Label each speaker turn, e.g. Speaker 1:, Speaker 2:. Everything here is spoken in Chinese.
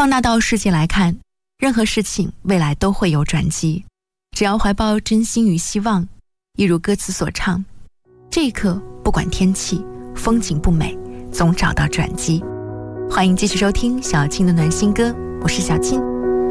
Speaker 1: 放大到世界来看，任何事情未来都会有转机，只要怀抱真心与希望，一如歌词所唱，这一刻不管天气风景不美，总找到转机。欢迎继续收听小青的暖心歌，我是小青。